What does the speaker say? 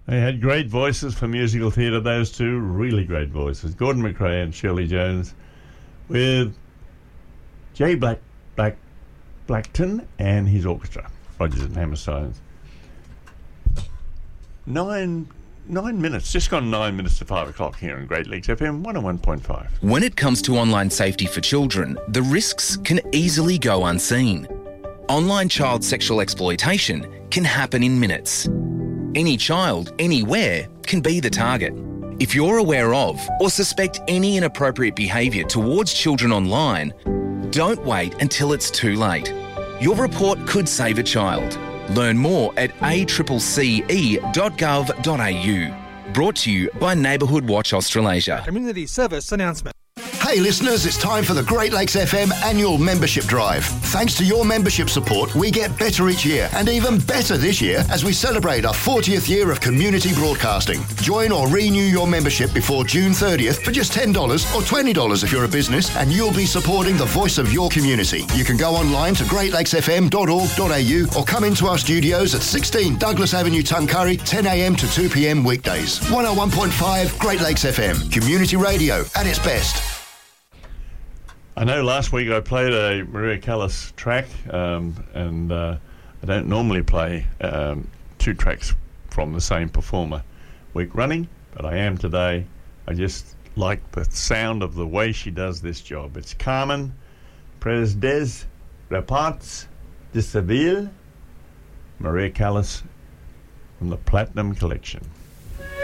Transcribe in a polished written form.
They had great voices for musical theatre, those two, really great voices. Gordon McRae and Shirley Jones with Jay Blackton and his orchestra, Rodgers and Hammerstones. 9 minutes, just gone 9 minutes to 5 o'clock here on Great Lakes FM 101.5. When it comes to online safety for children, the risks can easily go unseen. Online child sexual exploitation can happen in minutes. Any child, anywhere, can be the target. If you're aware of or suspect any inappropriate behaviour towards children online, don't wait until it's too late. Your report could save a child. Learn more at accce.gov.au. Brought to you by Neighbourhood Watch Australasia. Community service announcement. Hey listeners, it's time for the Great Lakes FM annual membership drive. Thanks to your membership support, we get better each year, and even better this year as we celebrate our 40th year of community broadcasting. Join or renew your membership before June 30th for just $10 or $20 if you're a business, and you'll be supporting the voice of your community. You can go online to greatlakesfm.org.au or come into our studios at 16 Douglas Avenue, Tuncurry, 10 a.m. to 2 p.m. weekdays. 101.5 Great Lakes FM, community radio at its best. I know last week I played a Maria Callas track, and I don't normally play two tracks from the same performer week running, but I am today. I just like the sound of the way she does this job. It's Carmen Perez des Reparts de Seville, Maria Callas from the Platinum Collection.